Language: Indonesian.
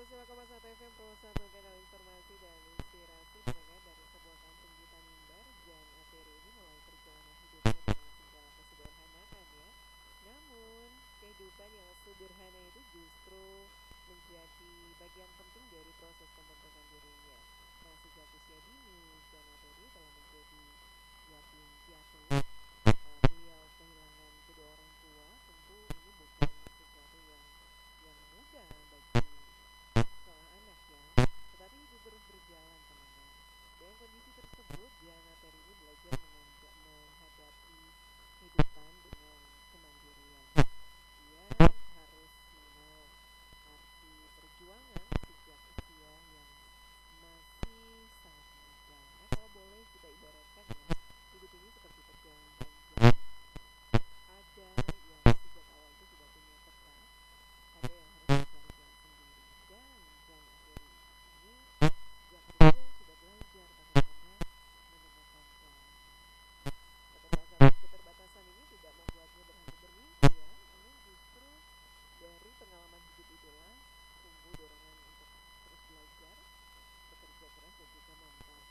105,1 FM Pro 1 kanal informasi dan inspirasi pendengar dari sebuah kampung di Tanimbar. Jan Ateri ini mulai perjalanan hidupnya dengan segala kesederhanaan ya. Namun kehidupan yang sederhana itu justru menjadi bagian penting dari proses pembentukan dirinya. Nah, sejak usia dini Jan Ateri telah menjadi yatim piatu. Beliau kehilangan kedua orang tua. Tentu ini bukan sesuatu yang mudah bagi seorang anak ya, tetapi hidup terus berjalan teman-teman. Dengan kondisi tersebut, Jana Teri ini belajar menghadapi kehidupan dengan kemandirian. Ia harus mengenal arti perjuangan sejak usia yang masih sangat muda. Nah, kalau boleh kita ibaratkan ya, hidup ini seperti perjalanan panjang. Ada yang sejak awal itu sudah punya peta, ada yang harus mencari jalan sendiri. Dan Jan Ateri ini sejak kecil sudah belajar bagaimana menemukan jalannya. Keterbatasan ini tidak membuatnya berhenti bermimpi ya, namun justru dari pengalaman hidup itulah tumbuh dorongan untuk terus belajar, bekerja keras dan juga